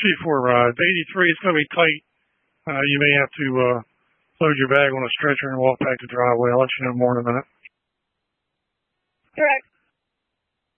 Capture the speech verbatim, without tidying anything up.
see for uh, eighty-three, it's going to be tight. Uh, you may have to uh, load your bag on a stretcher and walk back to driveway. I'll let you know more in a minute. Correct.